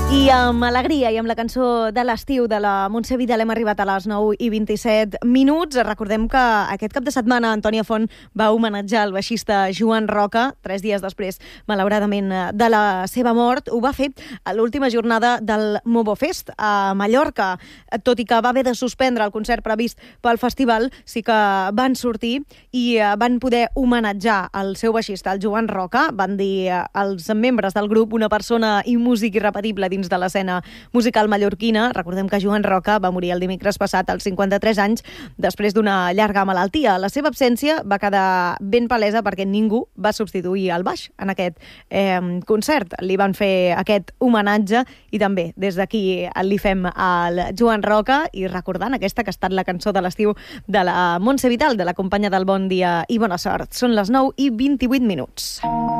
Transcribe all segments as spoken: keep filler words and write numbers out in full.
I amb alegria i amb la cançó de l'estiu de la Montse Vidal hem arribat a les nou i vint-i-set minuts. Recordem que aquest cap de setmana Antònia Font va homenatjar el baixista Joan Roca, tres dies després, malauradament, de la seva mort. Ho va fer a l'última jornada del Mobo Fest a Mallorca. Tot i que va haver de suspendre el concert previst pel festival, sí que van sortir i van poder homenatjar el seu baixista, el Joan Roca. Van dir als membres del grup, una persona i músic irrepetible dins de l'escena musical mallorquina. Recordem que Joan Roca va morir el dimecres passat als cinquanta-tres anys després d'una llarga malaltia. La seva absència va quedar ben palesa perquè ningú va substituir el baix en aquest eh, concert. Li van fer aquest homenatge i també des d'aquí li fem al Joan Roca i recordant aquesta que ha estat la cançó de l'estiu de la Montse Vidal, de la companya del Bon Dia i Bona Sort. Són les nou i vint-i-vuit minuts.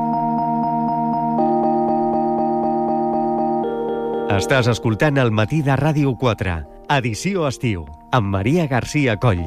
Estàs escoltant El matí de Ràdio quatre, edició estiu, amb Maria Garcia Coll.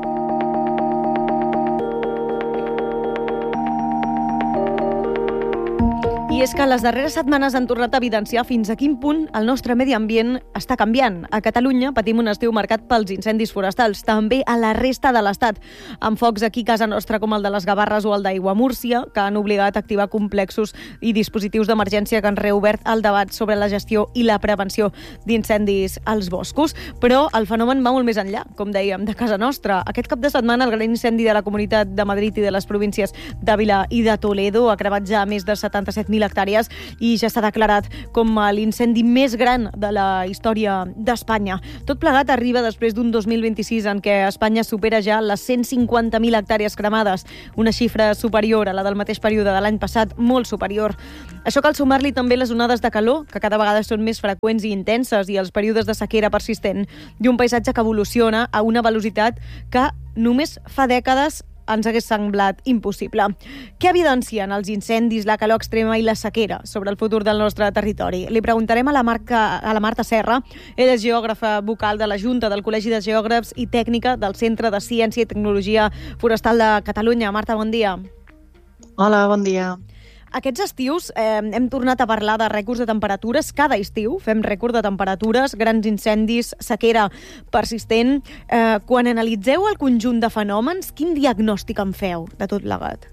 I és que les darreres setmanes han tornat a evidenciar fins a quin punt el nostre medi ambient està canviant. A Catalunya patim un estiu marcat pels incendis forestals, també a la resta de l'Estat, amb focs aquí a casa nostra com el de les Gavarres o el d'Aiguamúrcia, que han obligat a activar complexos i dispositius d'emergència que han reobert el debat sobre la gestió i la prevenció d'incendis als boscos. Però el fenomen va molt més enllà, com dèiem, de casa nostra. Aquest cap de setmana el gran incendi de la Comunitat de Madrid i de les províncies d'Àvila i de Toledo ha cremat ja més de setanta-set mil hectàrees i ja s'ha declarat com l'incendi més gran de la història d'Espanya. Tot plegat arriba després d'un dos mil vint-i-sis en què Espanya supera ja les cent cinquanta mil hectàrees cremades, una xifra superior a la del mateix període de l'any passat, molt superior. Això cal sumar-li també les onades de calor, que cada vegada són més freqüents i intenses, i els períodes de sequera persistent, i un paisatge que evoluciona a una velocitat que només fa dècades ens hagués semblat impossible. Què evidencien els incendis, la calor extrema i la sequera sobre el futur del nostre territori? Li preguntarem a la, Marca, a la Marta Serra. Ella és geògrafa vocal de la Junta del Col·legi de Geògrafs i tècnica del Centre de Ciència i Tecnologia Forestal de Catalunya. Marta, bon dia. Hola, bon dia. Aquests estius eh, hem tornat a parlar de rècords de temperatures. Cada estiu fem rècord de temperatures, grans incendis, sequera persistent. Eh, quan analitzeu el conjunt de fenòmens, quin diagnòstic en feu de tot plegat?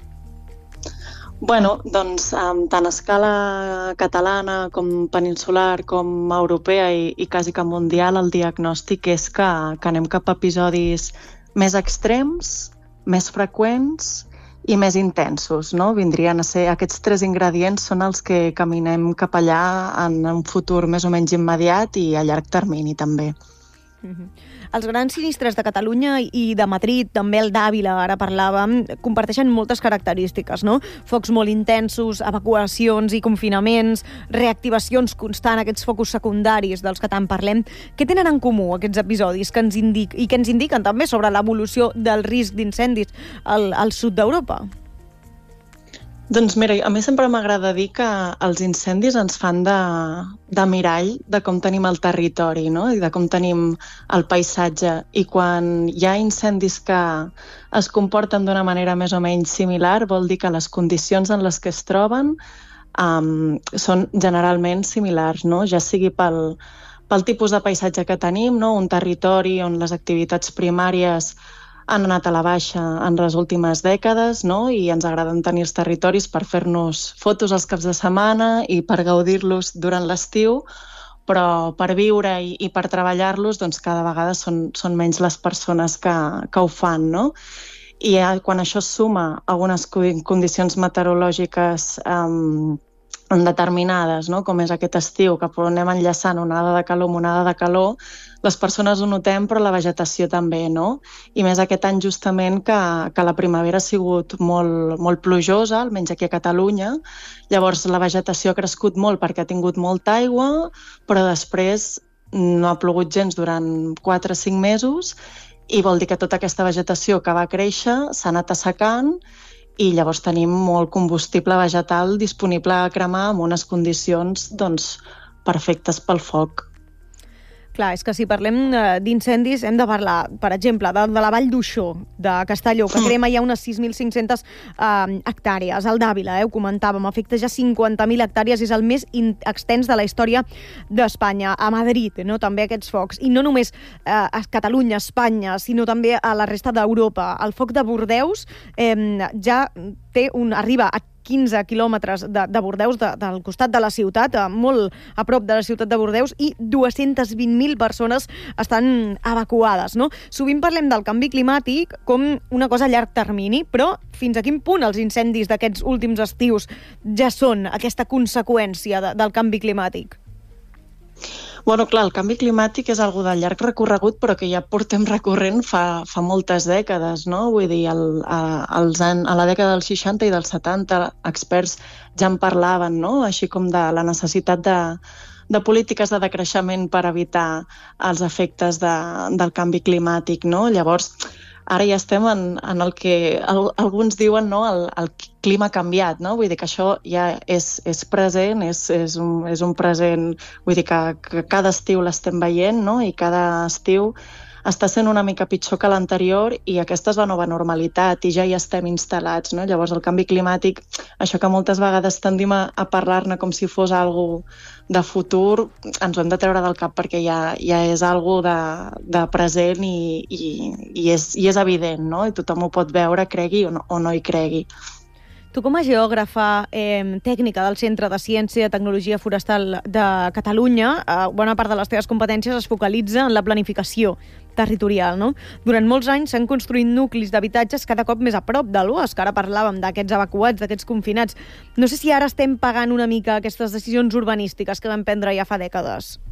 Bueno, doncs tant a escala catalana com peninsular com europea i, i quasi que mundial, el diagnòstic és que, que anem cap a episodis més extrems, més freqüents i més intensos, no? Vindrien a ser aquests tres ingredients són els que caminem cap allà en un futur més o menys immediat i a llarg termini també. Mm-hmm. Els grans sinistres de Catalunya i de Madrid, també el d'Àvila, ara parlàvem, comparteixen moltes característiques, no? Focs molt intensos, evacuacions i confinaments, reactivacions constants, aquests focus secundaris dels que tant parlem. Què tenen en comú aquests episodis que ens indic- i que ens indiquen també sobre l'evolució del risc d'incendis al, al sud d'Europa? Doncs mira, a mi sempre m'agrada dir que els incendis ens fan de, de mirall de com tenim el territori, no? I de com tenim el paisatge. I quan hi ha incendis que es comporten d'una manera més o menys similar, vol dir que les condicions en les que es troben um, són generalment similars, no? Ja sigui pel, pel tipus de paisatge que tenim, no? Un territori on les activitats primàries han anat a la baixa en les últimes dècades, no? I ens agraden tenir els territoris per fer-nos fotos els caps de setmana i per gaudir-los durant l'estiu, però per viure i, i per treballar-los doncs cada vegada són, són menys les persones que, que ho fan, no? I eh, quan això suma algunes condicions meteorològiques um, determinades, no? Com és aquest estiu, que anem enllaçant onada de calor amb onada de calor, les persones ho notem, però la vegetació també, no? I més aquest any justament que, que la primavera ha sigut molt, molt plujosa, almenys aquí a Catalunya. Llavors la vegetació ha crescut molt perquè ha tingut molta aigua, però després no ha plogut gens durant quatre o cinc mesos i vol dir que tota aquesta vegetació que va créixer s'ha anat assecant i llavors tenim molt combustible vegetal disponible a cremar en unes condicions doncs, perfectes pel foc. Clar, és que si parlem d'incendis hem de parlar, per exemple, de, de la Vall d'Uixó, de Castelló, que crema ja unes sis mil cinc-centes eh, hectàrees. El d'Àvila, eh, ho comentàvem, afecta ja cinquanta mil hectàrees, és el més extens de la història d'Espanya. A Madrid, no?, també aquests focs. I no només eh, a Catalunya, Espanya, sinó també a la resta d'Europa. El foc de Bordeus eh, ja té un, arriba a quinze quilòmetres de, de Bordeus, de, del costat de la ciutat, molt a prop de la ciutat de Bordeus, i dues-centes vint mil persones estan evacuades, no? Sovint parlem del canvi climàtic com una cosa a llarg termini, però fins a quin punt els incendis d'aquests últims estius ja són aquesta conseqüència de, del canvi climàtic? Bueno, clar, el canvi climàtic és algo de llarg recorregut, però que ja portem recorrent fa, fa moltes dècades, no? Vull dir, el, a, els an, a la dècada dels seixanta i dels setanta, experts ja en parlaven, no? Així com de la necessitat de, de polítiques de decreixement per evitar els efectes de, del canvi climàtic, no? Llavors, ara ja estem en, en el que el, alguns diuen, no?, el, el clima canviat, no? Vull dir que això ja és, és present, és, és, un, és un present, vull dir que, que cada estiu l'estem veient, no?, i cada estiu està sent una mica pitjor que l'anterior i aquesta és la nova normalitat i ja hi estem instal·lats, no? Llavors el canvi climàtic, això que moltes vegades tendim a, a parlar-ne com si fos algo de futur, ens ho hem de treure del cap perquè ja, ja és algo de, de present i, i, i, és, i és evident, no? I tothom ho pot veure, cregui o no, o no hi cregui. Tu com a geògrafa eh, tècnica del Centre de Ciència i Tecnologia Forestal de Catalunya, eh, bona part de les teves competències es focalitza en la planificació territorial, no? Durant molts anys s'han construït nuclis d'habitatges cada cop més a prop del bosc. Ara parlàvem d'aquests evacuats, d'aquests confinats. No sé si ara estem pagant una mica aquestes decisions urbanístiques que vam prendre ja fa dècades.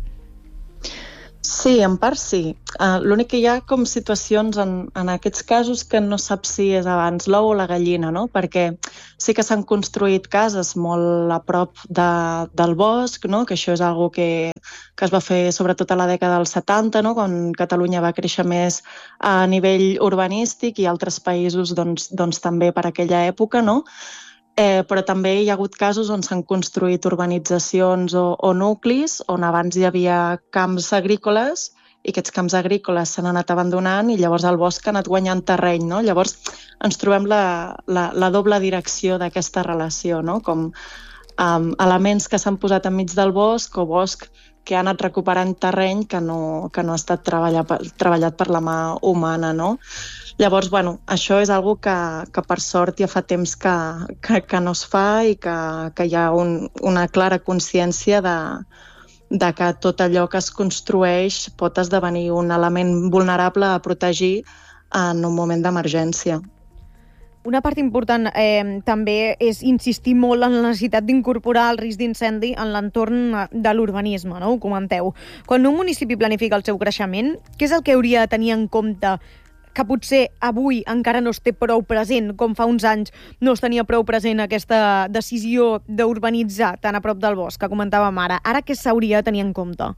Sí, en part sí. Uh, L'únic que hi ha com situacions en, en aquests casos que no saps si és abans l'ou o la gallina, no? Perquè sí que s'han construït cases molt a prop de, del bosc, no? Que això és algo que, que es va fer sobretot a la dècada dels setanta, no? Quan Catalunya va créixer més a nivell urbanístic i altres països doncs, doncs també per aquella època, no? Eh, però també hi ha hagut casos on s'han construït urbanitzacions o, o nuclis on abans hi havia camps agrícoles i aquests camps agrícoles s'han anat abandonant i llavors el bosc ha anat guanyant terreny, no? Llavors ens trobem la, la, la doble direcció d'aquesta relació, no? Com um, elements que s'han posat enmig del bosc o bosc que ha anat recuperant terreny que no, que no ha estat treballat, treballat per la mà humana, no? Llavors, bueno, això és algo que, que per sort ja fa temps que, que, que no es fa i que, que hi ha un, una clara consciència de, de que tot allò que es construeix pot esdevenir un element vulnerable a protegir en un moment d'emergència. Una part important eh, també és insistir molt en la necessitat d'incorporar el risc d'incendi en l'entorn de l'urbanisme, no? Ho comenteu. Quan un municipi planifica el seu creixement, què és el que hauria de tenir en compte que potser avui encara no es té prou present, com fa uns anys no es tenia prou present aquesta decisió d'urbanitzar tan a prop del bosc, que comentàvem ara. Ara què s'hauria de tenir en compte?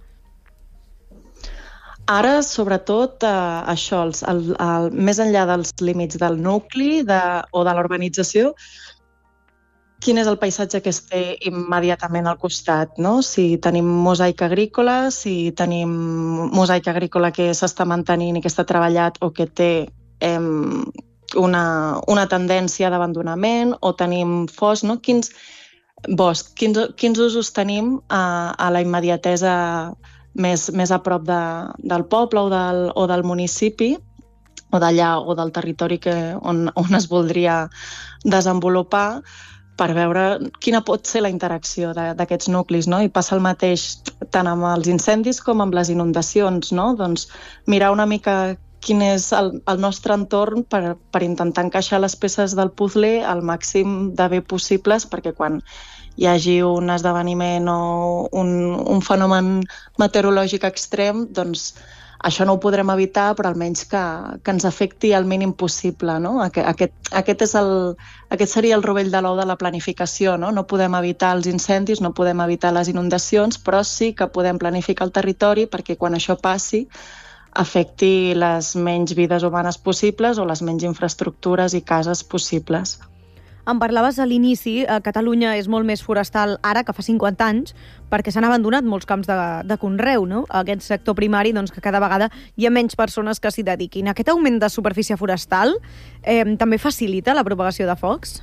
Ara, sobretot, eh, això, el, el, el, més enllà dels límits del nucli de, o de l'urbanització, quin és el paisatge que es té immediatament al costat, no? Si tenim mosaic agrícola, si tenim mosaic agrícola que s'està mantenint i que està treballat o que té eh, una, una tendència d'abandonament, o tenim fosc, no? Quins bosc, quins, quins usos tenim a, a la immediatesa més, més a prop de, del poble o del, o del municipi, o d'allà o del territori que, on, on es voldria desenvolupar, per veure quina pot ser la interacció d'aquests nuclis, no? I passa el mateix tant amb els incendis com amb les inundacions, no? Doncs mirar una mica quin és el, el nostre entorn per, per intentar encaixar les peces del puzzle al màxim de bé possibles, perquè quan hi hagi un esdeveniment o un, un fenomen meteorològic extrem, doncs això no ho podrem evitar, però almenys que, que ens afecti el mínim possible, no? Aquest, aquest, és el, aquest seria el rovell de l'ou de la planificació, no? No podem evitar els incendis, no podem evitar les inundacions, però sí que podem planificar el territori perquè quan això passi afecti les menys vides humanes possibles o les menys infraestructures i cases possibles. Em parlaves a l'inici, a Catalunya és molt més forestal ara que fa cinquanta anys, perquè s'han abandonat molts camps de, de conreu, no? Aquest sector primari, doncs, que cada vegada hi ha menys persones que s'hi dediquin. Aquest augment de superfície forestal eh, també facilita la propagació de focs?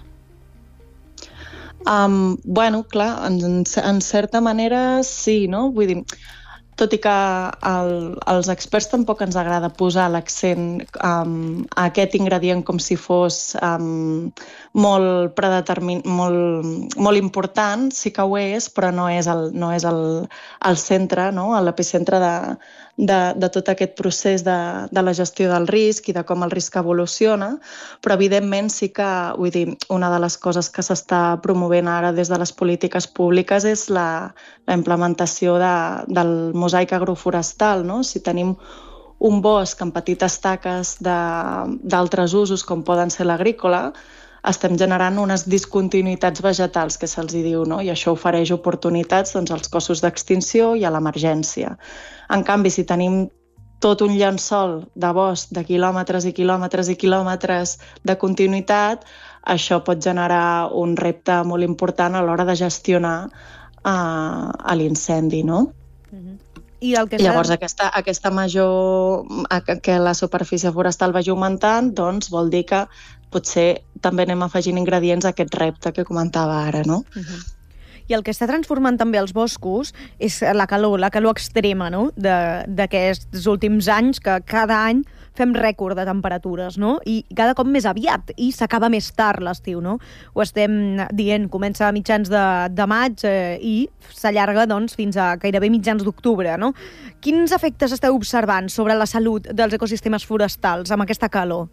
Um, bueno, clar, en, en certa manera sí, no? Vull dir, tot i que el, als experts tampoc ens agrada posar l'accent um, a aquest ingredient com si fos um, molt predetermin, molt, molt important, sí que ho és, però no és el, no és el, el centre, no? L'epicentre de, de, de tot aquest procés de, de la gestió del risc i de com el risc evoluciona, però evidentment sí que, vull dir, una de les coses que s'està promovent ara des de les polítiques públiques és la, la implementació de, del mosaic agroforestal, no? Si tenim un bosc amb petites taques d'altres usos com poden ser l'agrícola, estem generant unes discontinuïtats vegetals, que se'ls diu, no? I això ofereix oportunitats doncs, als cossos d'extinció i a l'emergència. En canvi, si tenim tot un llençol de bosc de quilòmetres i quilòmetres i quilòmetres de continuïtat, això pot generar un repte molt important a l'hora de gestionar uh, a l'incendi, no? Mm-hmm. I el que Llavors, aquesta, aquesta major... que la superfície forestal vagi augmentant, doncs vol dir que potser també anem afegint ingredients a aquest repte que comentava ara, no? Uh-huh. I el que està transformant també els boscos és la calor, la calor extrema, no? D'aquests últims anys, que cada any fem rècord de temperatures, no? I cada cop més aviat, i s'acaba més tard l'estiu, no? Ho estem dient, comença a mitjans de, de maig eh, i s'allarga doncs, fins a gairebé mitjans d'octubre, no? Quins efectes esteu observant sobre la salut dels ecosistemes forestals amb aquesta calor?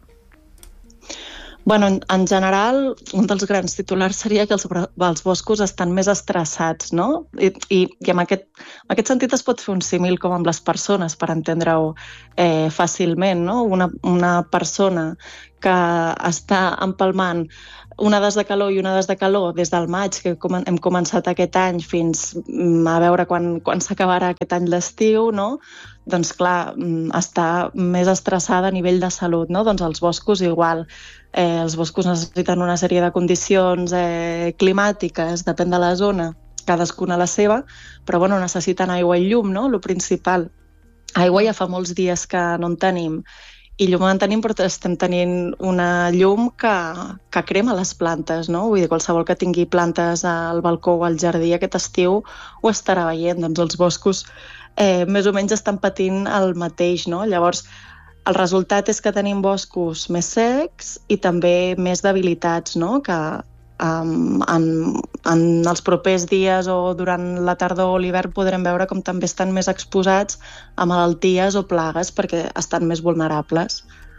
Bueno, en, en general, un dels grans titulars seria que els, els boscos estan més estressats, no? I, i, i en, aquest, en aquest sentit es pot fer un símil com amb les persones, per entendre-ho eh, fàcilment, no? Una, una persona que està empalmant onades de calor i onades de calor des del maig, que hem començat aquest any, fins a veure quan, quan s'acabarà aquest any l'estiu, no? Doncs clar, està més estressada a nivell de salut, no? Doncs els boscos igual. Eh, els boscos necessiten una sèrie de condicions eh, climàtiques, depèn de la zona, cadascuna la seva, però bueno, necessiten aigua i llum, no? Lo principal. Aigua ja fa molts dies que no en tenim, i llum en tenim, però estem tenint una llum que, que crema les plantes, no? Vull dir, qualsevol que tingui plantes al balcó o al jardí aquest estiu ho estarà veient, doncs els boscos eh, més o menys estan patint el mateix, no? Llavors, el resultat és que tenim boscos més secs i també més debilitats, no? Que um, en, en els propers dies o durant la tardor o l'hivern podrem veure com també estan més exposats a malalties o plagues perquè estan més vulnerables.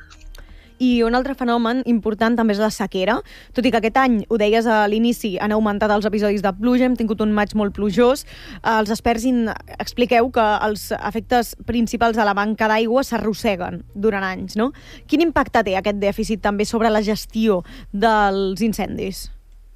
I un altre fenomen important també és la sequera. Tot i que aquest any, ho deies a l'inici, han augmentat els episodis de pluja, hem tingut un maig molt plujós. Els experts expliqueu que els efectes principals de la manca d'aigua s'arrosseguen durant anys, no? Quin impacte té aquest dèficit també sobre la gestió dels incendis?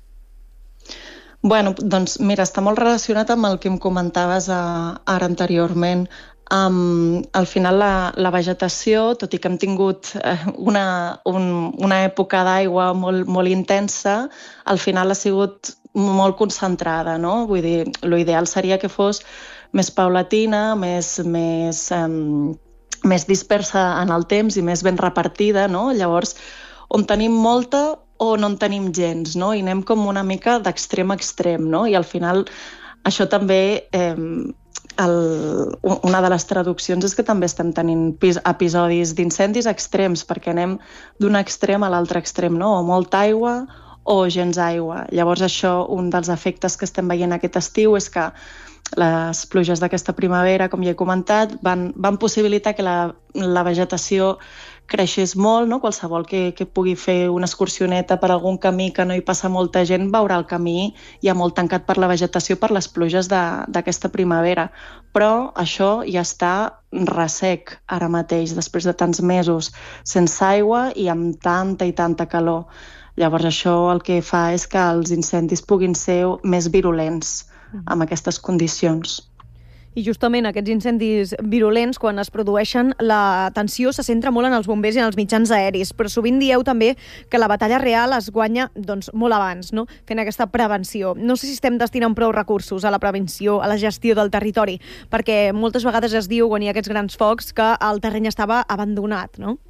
Bueno, doncs mira, està molt relacionat amb el que em comentaves ara anteriorment. Um, al final la, la vegetació, tot i que hem tingut una, un, una època d'aigua molt, molt intensa, al final ha sigut molt concentrada, no? Vull dir, l'ideal seria que fos més paulatina, més, més, um, més dispersa en el temps i més ben repartida, no? Llavors, on tenim molta o no en tenim gens, no? I anem com una mica d'extrem a extrem, no? I al final això també... Eh, El, una de les traduccions és que també estem tenint episodis d'incendis extrems, perquè anem d'un extrem a l'altre extrem, no? O molta aigua o gens aigua. Llavors això, un dels efectes que estem veient aquest estiu és que les pluges d'aquesta primavera, com ja he comentat, van, van possibilitar que la, la vegetació creixés molt, no? Qualsevol que, que pugui fer una excursioneta per algun camí que no hi passa molta gent veurà el camí ja molt tancat per la vegetació per les pluges d'aquesta primavera. Però això ja està ressec ara mateix, després de tants mesos sense aigua i amb tanta i tanta calor. Llavors això el que fa és que els incendis puguin ser més virulents amb aquestes condicions. I justament aquests incendis virulents, quan es produeixen, l'atenció se centra molt en els bombers i en els mitjans aeris, però sovint dieu també que la batalla real es guanya doncs, molt abans, no? Fent aquesta prevenció. No sé si estem destinant prou recursos a la prevenció, a la gestió del territori, perquè moltes vegades es diu, quan hi ha aquests grans focs, que el terreny estava abandonat, no?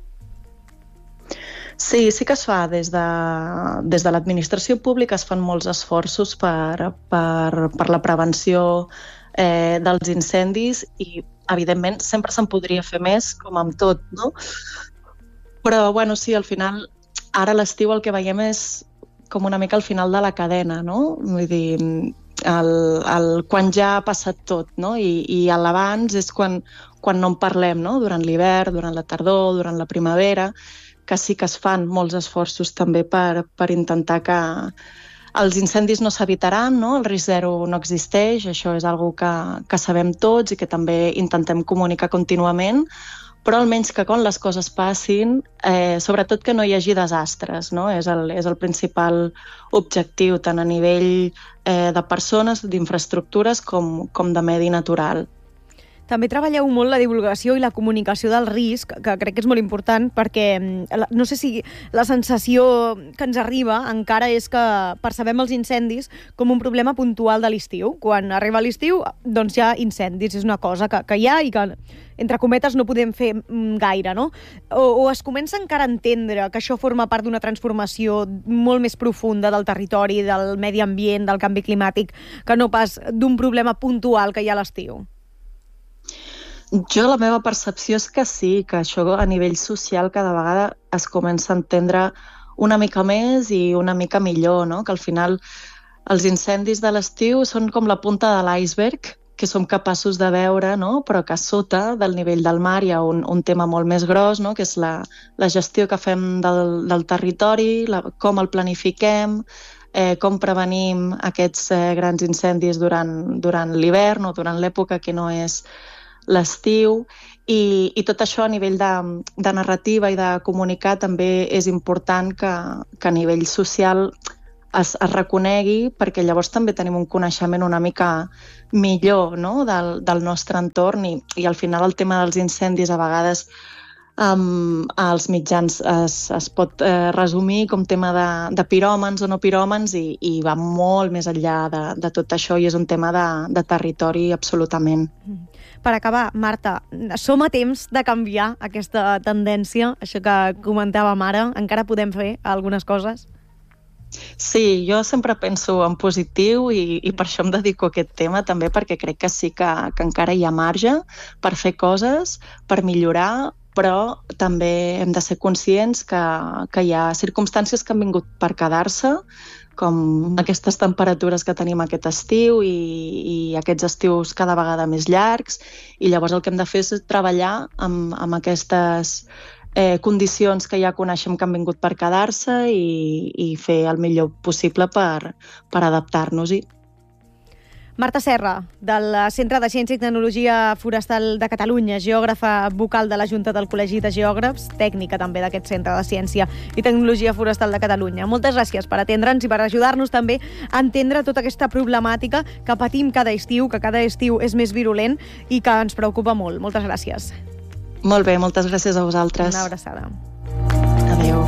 Sí, sí que es fa. Des de, des de l'administració pública es fan molts esforços per, per, per la prevenció eh, dels incendis i, evidentment, sempre se'n podria fer més, com amb tot, no? Però, bueno, sí, al final, ara a l'estiu el que veiem és com una mica al final de la cadena, no? Vull dir, el, el, quan ja ha passat tot, no? I, i a l'abans és quan, quan no en parlem, no? Durant l'hivern, durant la tardor, durant la primavera, que sí que es fan molts esforços també per, per intentar que els incendis no s'evitaran, no? El risc zero no existeix, això és una cosa que, que sabem tots i que també intentem comunicar contínuament, però almenys que quan les coses passin, eh, sobretot que no hi hagi desastres, no? És el, és el principal objectiu, tant a nivell eh, de persones, d'infraestructures, com, com de medi natural. També treballeu molt la divulgació i la comunicació del risc, que crec que és molt important, perquè no sé si la sensació que ens arriba encara és que percebem els incendis com un problema puntual de l'estiu. Quan arriba l'estiu, doncs hi ha incendis, és una cosa que, que hi ha i que, entre cometes, no podem fer gaire, no? O, o es comença encara a entendre que això forma part d'una transformació molt més profunda del territori, del medi ambient, del canvi climàtic, que no pas d'un problema puntual que hi ha a l'estiu. Jo, la meva percepció és que sí, que això a nivell social cada vegada es comença a entendre una mica més i una mica millor, no? Que al final els incendis de l'estiu són com la punta de l'iceberg, que som capaços de veure, no? Però que a sota del nivell del mar hi ha un, un tema molt més gros, no? Que és la, la gestió que fem del, del territori, la, com el planifiquem, eh, com prevenim aquests eh, grans incendis durant, durant l'hivern o durant l'època que no és l'estiu, i, i tot això a nivell de, de narrativa i de comunicar també és important que, que a nivell social es, es reconegui, perquè llavors també tenim un coneixement una mica millor, no? del, del nostre entorn i, i al final el tema dels incendis a vegades um, als mitjans es, es pot eh, resumir com tema de, de piròmans o no piròmans i, i va molt més enllà de, de tot això i és un tema de, de territori absolutament. Mm. Per acabar, Marta, som a temps de canviar aquesta tendència, això que comentàvem ara? Encara podem fer algunes coses? Sí, jo sempre penso en positiu i, i per això em dedico a aquest tema també, perquè crec que sí que, que encara hi ha marge per fer coses, per millorar, però també hem de ser conscients que, que hi ha circumstàncies que han vingut per quedar-se, com aquestes temperatures que tenim aquest estiu i, i aquests estius cada vegada més llargs, i llavors el que hem de fer és treballar amb, amb aquestes eh, condicions que ja coneixem que han vingut per quedar-se i, i fer el millor possible per, per adaptar-nos-hi. Marta Serra, del Centre de Ciència i Tecnologia Forestal de Catalunya, geògrafa vocal de la Junta del Col·legi de Geògrafs, tècnica també d'aquest Centre de Ciència i Tecnologia Forestal de Catalunya. Moltes gràcies per atendre'ns i per ajudar-nos també a entendre tota aquesta problemàtica que patim cada estiu, que cada estiu és més virulent i que ens preocupa molt. Moltes gràcies. Molt bé, moltes gràcies a vosaltres. Una abraçada.